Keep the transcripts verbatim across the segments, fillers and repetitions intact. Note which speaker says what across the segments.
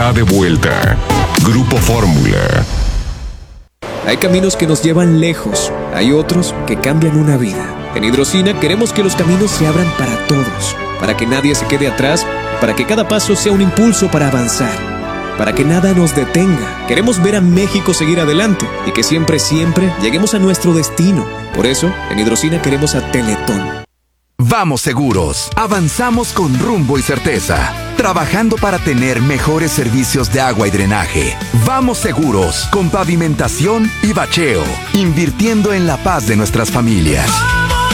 Speaker 1: está de vuelta. Grupo Fórmula.
Speaker 2: Hay caminos que nos llevan lejos, hay otros que cambian una vida. En Hidrocina queremos que los caminos se abran para todos, para que nadie se quede atrás, para que cada paso sea un impulso para avanzar, para que nada nos detenga. Queremos ver a México seguir adelante y que siempre, siempre lleguemos a nuestro destino. Por eso, en Hidrocina queremos a Teletón.
Speaker 3: Vamos seguros, avanzamos con rumbo y certeza, trabajando para tener mejores servicios de agua y drenaje. Vamos seguros, con pavimentación y bacheo, invirtiendo en la paz de nuestras familias. ¡Vamos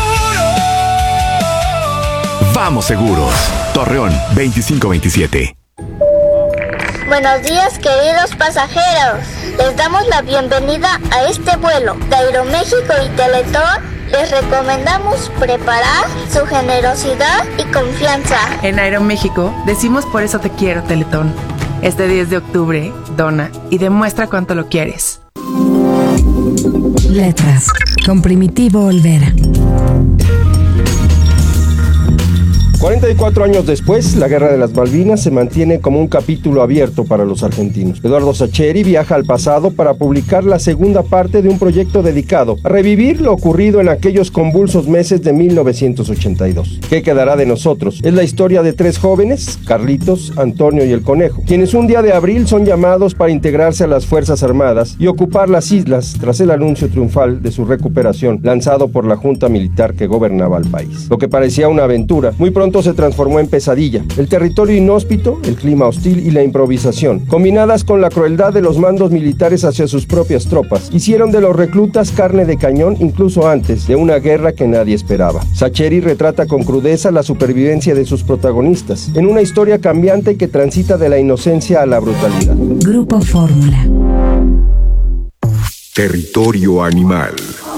Speaker 3: seguros! Vamos seguros. Torreón veinticinco veintisiete.
Speaker 4: Buenos días, queridos pasajeros. Les damos la bienvenida a este vuelo de Aeroméxico y Teletón. Les recomendamos preparar su generosidad y confianza.
Speaker 5: En Aeroméxico decimos por eso te quiero, Teletón. Este diez de octubre, dona y demuestra cuánto lo quieres.
Speaker 6: Letras con Primitivo Olvera.
Speaker 7: cuarenta y cuatro años después, la Guerra de las Malvinas se mantiene como un capítulo abierto para los argentinos. Eduardo Sacheri viaja al pasado para publicar la segunda parte de un proyecto dedicado a revivir lo ocurrido en aquellos convulsos meses de mil novecientos ochenta y dos. ¿Qué quedará de nosotros? Es la historia de tres jóvenes, Carlitos, Antonio y el Conejo, quienes un día de abril son llamados para integrarse a las Fuerzas Armadas y ocupar las islas tras el anuncio triunfal de su recuperación lanzado por la junta militar que gobernaba el país. Lo que parecía una aventura, muy pronto se transformó en pesadilla. El territorio inhóspito, el clima hostil y la improvisación, combinadas con la crueldad de los mandos militares hacia sus propias tropas, hicieron de los reclutas carne de cañón incluso antes de una guerra que nadie esperaba. Sacheri retrata con crudeza la supervivencia de sus protagonistas, en una historia cambiante que transita de la inocencia a la brutalidad.
Speaker 6: Grupo Fórmula.
Speaker 1: Territorio animal.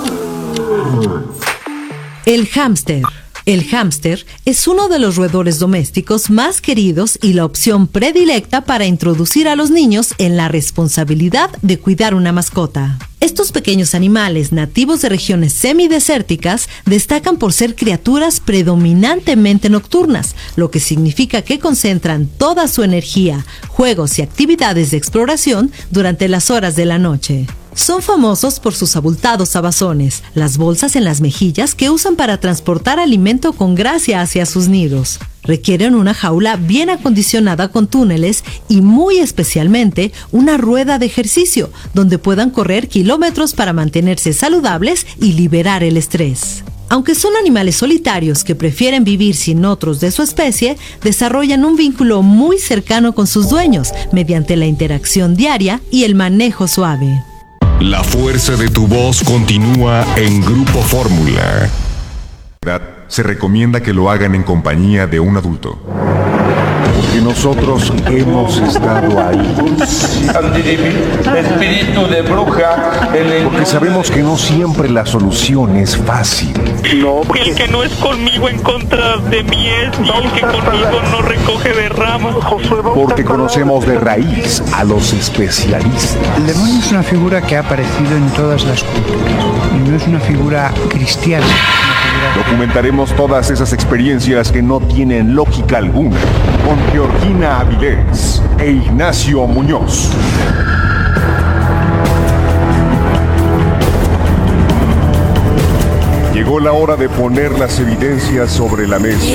Speaker 8: El hámster. El hámster es uno de los roedores domésticos más queridos y la opción predilecta para introducir a los niños en la responsabilidad de cuidar una mascota. Estos pequeños animales nativos de regiones semidesérticas destacan por ser criaturas predominantemente nocturnas, lo que significa que concentran toda su energía, juegos y actividades de exploración durante las horas de la noche. Son famosos por sus abultados abazones, las bolsas en las mejillas que usan para transportar alimento con gracia hacia sus nidos. Requieren una jaula bien acondicionada con túneles y muy especialmente una rueda de ejercicio donde puedan correr kilómetros para mantenerse saludables y liberar el estrés. Aunque son animales solitarios que prefieren vivir sin otros de su especie, desarrollan un vínculo muy cercano con sus dueños mediante la interacción diaria y el manejo suave.
Speaker 1: La fuerza de tu voz continúa en Grupo Fórmula. Se recomienda que lo hagan en compañía de un adulto.
Speaker 9: Porque nosotros hemos estado ahí.
Speaker 10: Espíritu de bruja.
Speaker 9: Porque sabemos que no siempre la solución es fácil.
Speaker 10: No, porque... El que no es conmigo en contra de mí es, y el que conmigo no recoge de ramas.
Speaker 9: Porque conocemos de raíz a los especialistas.
Speaker 11: El demonio es una figura que ha aparecido en todas las culturas y no es una figura cristiana.
Speaker 9: Documentaremos todas esas experiencias que no tienen lógica alguna con Georgina Avilés e Ignacio Muñoz. Llegó la hora de poner las evidencias sobre la mesa.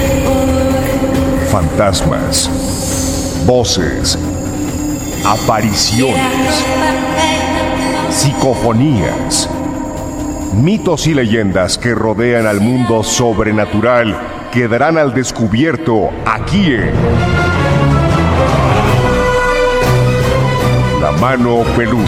Speaker 9: Fantasmas, voces, apariciones, psicofonías, mitos y leyendas que rodean al mundo sobrenatural quedarán al descubierto aquí en La Mano Peluda.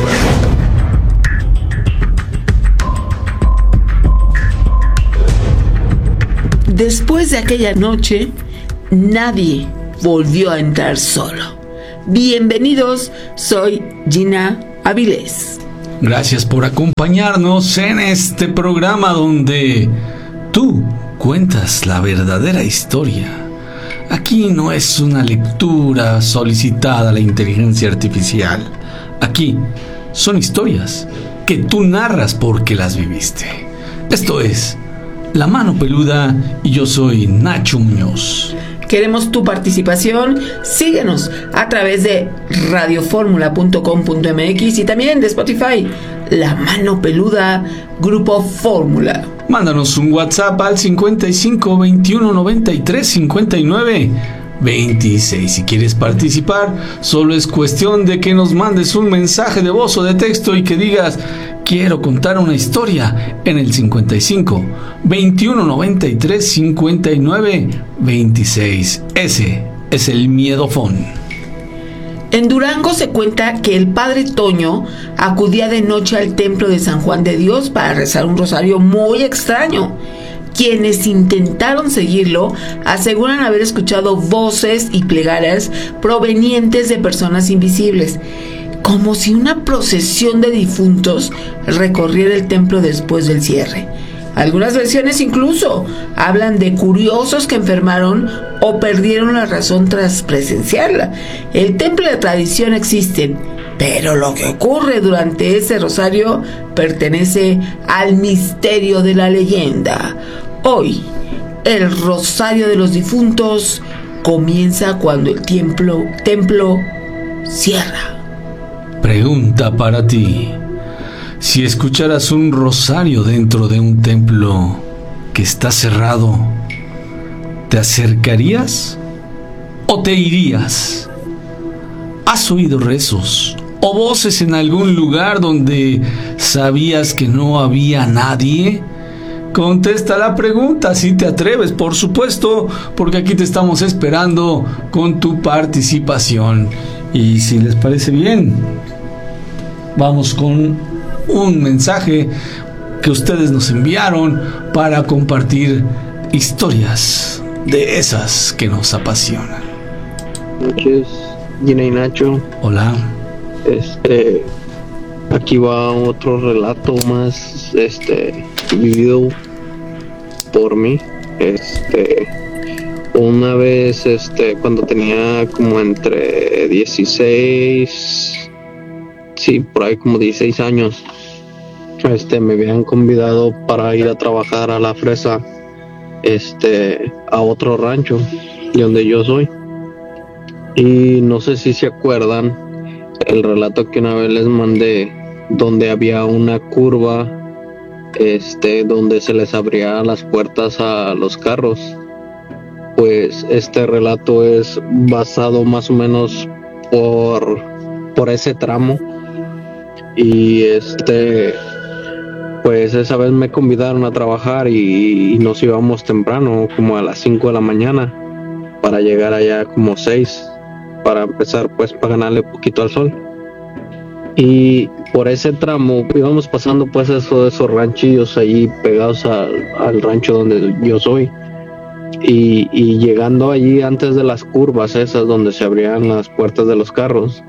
Speaker 12: Después de aquella noche, nadie volvió a entrar solo. Bienvenidos, soy Gina Avilés.
Speaker 13: Gracias por acompañarnos en este programa donde tú cuentas la verdadera historia. Aquí no es una lectura solicitada a la inteligencia artificial. Aquí son historias que tú narras porque las viviste. Esto es La Mano Peluda y yo soy Nacho Muñoz.
Speaker 12: Queremos tu participación. Síguenos a través de radio fórmula punto com punto m x y también de Spotify. La Mano Peluda, Grupo Fórmula.
Speaker 13: Mándanos un WhatsApp al cincuenta y cinco, veintiuno, noventa y tres, cincuenta y nueve, veintiséis. Si quieres participar, solo es cuestión de que nos mandes un mensaje de voz o de texto y que digas: quiero contar una historia, en el cincuenta y cinco, veintiuno, noventa y tres, cincuenta y nueve, veintiséis. Ese es el miedofón.
Speaker 12: En Durango se cuenta que el padre Toño acudía de noche al templo de San Juan de Dios para rezar un rosario muy extraño. Quienes intentaron seguirlo aseguran haber escuchado voces y plegarias provenientes de personas invisibles, como si una procesión de difuntos recorriera el templo después del cierre. Algunas versiones incluso hablan de curiosos que enfermaron o perdieron la razón tras presenciarla. El templo de tradición existe, pero lo que ocurre durante ese rosario pertenece al misterio de la leyenda. Hoy, el rosario de los difuntos comienza cuando el templo, templo cierra.
Speaker 13: Pregunta para ti. Si escucharas un rosario dentro de un templo que está cerrado, ¿te acercarías o te irías? ¿Has oído rezos o voces en algún lugar donde sabías que no había nadie? Contesta la pregunta si te atreves, por supuesto, porque aquí te estamos esperando con tu participación. Y si les parece bien, vamos con un mensaje que ustedes nos enviaron para compartir historias de esas que nos apasionan.
Speaker 14: Buenas noches, Gina y Nacho.
Speaker 13: Hola.
Speaker 14: Este, aquí va otro relato más, este, vivido por mí. Este, una vez, este, cuando tenía como entre dieciséis, sí, por ahí como dieciséis años, este, me habían convidado para ir a trabajar a la fresa, este, a otro rancho de donde yo soy. Y no sé si se acuerdan el relato que una vez les mandé, donde había una curva, este, donde se les abría las puertas a los carros. Pues este relato es basado más o menos por, por ese tramo. Y este, pues esa vez me convidaron a trabajar y, y nos íbamos temprano, como a las cinco de la mañana, para llegar allá como seis, para empezar pues para ganarle poquito al sol. Y por ese tramo íbamos pasando pues eso, esos ranchillos ahí pegados al, al rancho donde yo soy. Y, y llegando allí antes de las curvas esas donde se abrían las puertas de los carros,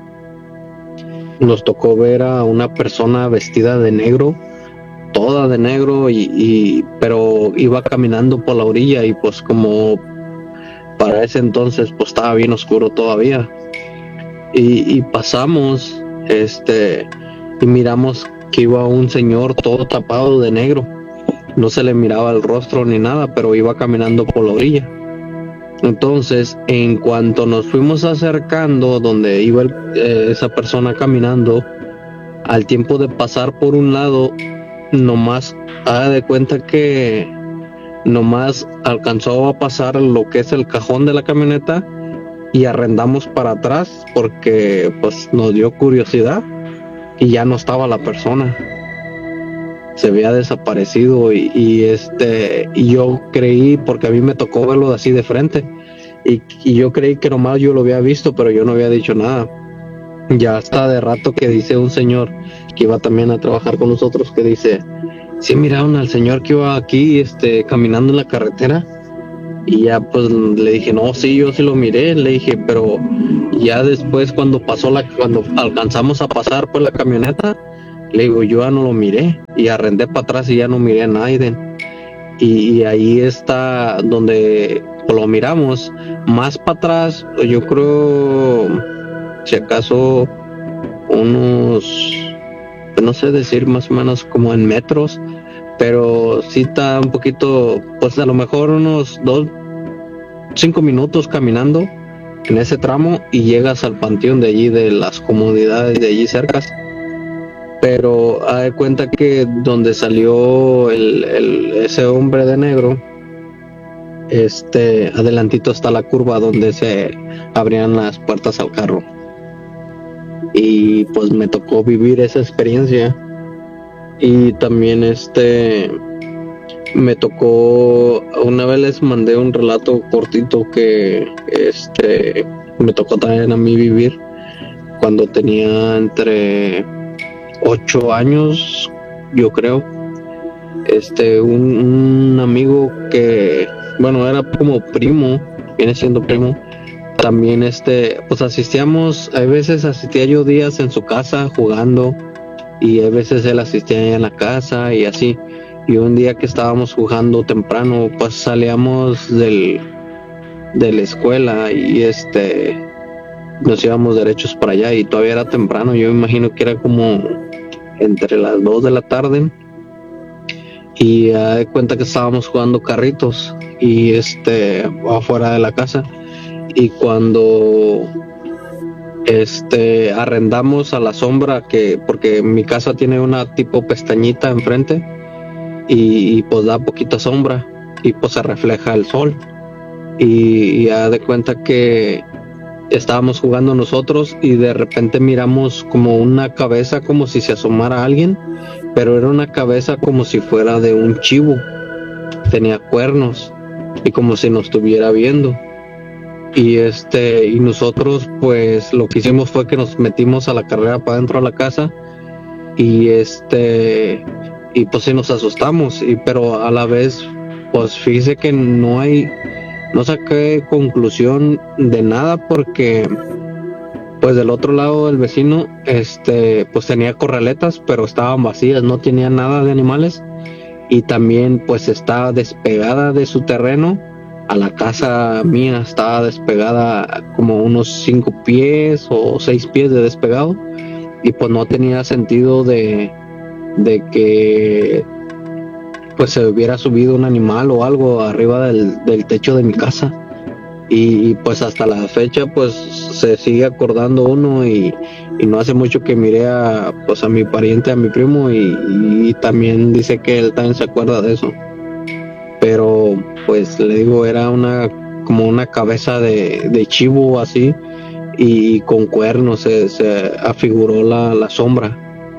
Speaker 14: nos tocó ver a una persona vestida de negro, toda de negro, y, y pero iba caminando por la orilla, y pues como para ese entonces pues estaba bien oscuro todavía, y, y pasamos este y miramos que iba un señor todo tapado de negro. No se le miraba el rostro ni nada, pero iba caminando por la orilla. Entonces, en cuanto nos fuimos acercando donde iba el, eh, esa persona caminando, al tiempo de pasar por un lado, nomás haga de cuenta que nomás alcanzó a pasar lo que es el cajón de la camioneta, y arrendamos para atrás porque pues nos dio curiosidad, y ya no estaba la persona. Se había desaparecido, y, y este y yo creí, porque a mí me tocó verlo así de frente, y, y yo creí que nomás yo lo había visto, pero yo no había dicho nada. Ya hasta de rato que dice un señor que iba también a trabajar con nosotros, que dice: sí, miraron al señor que iba aquí este caminando en la carretera. Y ya pues le dije: no, sí, yo sí lo miré. Le dije, pero ya después cuando pasó la cuando alcanzamos a pasar por la camioneta, le digo, yo ya no lo miré, y arrendé para atrás y ya no miré a nadie. Y, y ahí está donde lo miramos. Más para atrás, yo creo, si acaso unos, no sé decir más o menos como en metros, pero sí está un poquito, pues a lo mejor unos dos, cinco minutos caminando en ese tramo y llegas al panteón de allí, de las comunidades de allí cerca. Pero haz de cuenta que donde salió el, el, ese hombre de negro, este, adelantito está la curva donde se abrían las puertas al carro. Y pues me tocó vivir esa experiencia. Y también este me tocó, una vez les mandé un relato cortito que este me tocó también a mí vivir cuando tenía entre ocho años, yo creo. Este, un, un amigo que, bueno, era como primo, viene siendo primo. También este, pues asistíamos, a veces asistía yo días en su casa jugando y a veces él asistía allá en la casa y así. Y un día que estábamos jugando temprano, pues salíamos del, de la escuela y este nos íbamos derechos para allá y todavía era temprano. Yo me imagino que era como entre las dos de la tarde y ya de cuenta que estábamos jugando carritos y este afuera de la casa. Y cuando este arrendamos a la sombra, que porque mi casa tiene una tipo pestañita enfrente y, y pues da poquita sombra y pues se refleja el sol y, y ya de cuenta que estábamos jugando nosotros y de repente miramos como una cabeza, como si se asomara alguien, pero era una cabeza como si fuera de un chivo, tenía cuernos y como si nos estuviera viendo. Y este y nosotros pues lo que hicimos fue que nos metimos a la carrera para dentro de la casa y este y pues sí nos asustamos, y pero a la vez pues fíjese que no hay no saqué conclusión de nada, porque pues del otro lado del vecino este pues tenía corraletas, pero estaban vacías, no tenía nada de animales, y también pues estaba despegada de su terreno. A la casa mía estaba despegada como unos cinco pies o seis pies de despegado, y pues no tenía sentido de, de que pues se hubiera subido un animal o algo arriba del, del techo de mi casa. Y, y pues hasta la fecha pues se sigue acordando uno, y, y no hace mucho que miré a, pues a mi pariente, a mi primo, y, y también dice que él también se acuerda de eso. Pero pues le digo, era una como una cabeza de, de chivo así, y con cuernos se, se afiguró la, la sombra.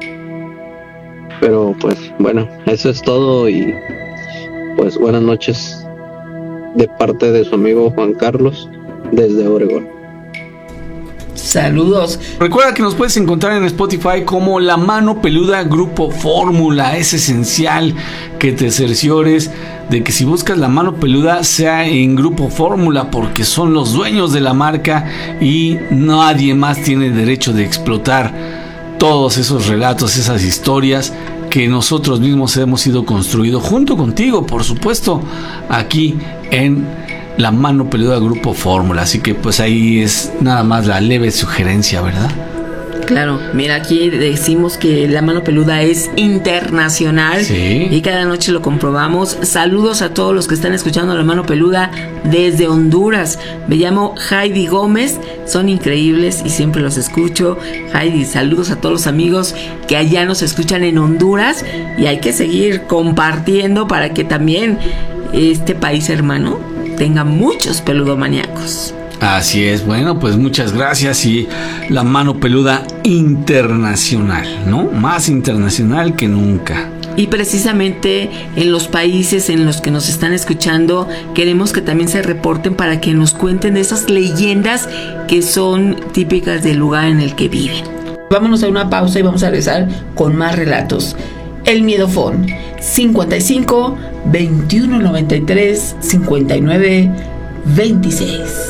Speaker 14: Pero pues bueno, eso es todo, y pues buenas noches de parte de su amigo Juan Carlos desde Oregón.
Speaker 12: Saludos.
Speaker 13: Recuerda que nos puedes encontrar en Spotify como La Mano Peluda Grupo Fórmula. Es esencial que te cerciores de que si buscas La Mano Peluda sea en Grupo Fórmula, porque son los dueños de la marca y nadie más tiene derecho de explotar todos esos relatos, esas historias que nosotros mismos hemos ido construido junto contigo, por supuesto, aquí en La Mano Peluda Grupo Fórmula. Así que pues ahí es nada más la leve sugerencia, ¿verdad?
Speaker 12: Claro, mira, aquí decimos que La Mano Peluda es internacional, sí, y cada noche lo comprobamos. Saludos a todos los que están escuchando La Mano Peluda desde Honduras. Me llamo Heidi Gómez, son increíbles y siempre los escucho. Heidi, saludos a todos los amigos que allá nos escuchan en Honduras, y hay que seguir compartiendo para que también este país hermano tenga muchos peludomaníacos.
Speaker 13: Así es, bueno, pues muchas gracias. Y La Mano Peluda internacional, ¿no? Más internacional que nunca.
Speaker 12: Y precisamente en los países en los que nos están escuchando, queremos que también se reporten para que nos cuenten de esas leyendas que son típicas del lugar en el que viven. Vámonos a una pausa y vamos a regresar con más relatos. El Miedofón, cincuenta y cinco, veintiuno noventa y tres, cincuenta y nueve, veintiséis.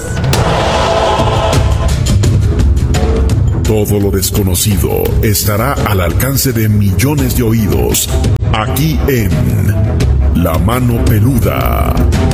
Speaker 1: Todo lo desconocido estará al alcance de millones de oídos, aquí en La Mano Peluda.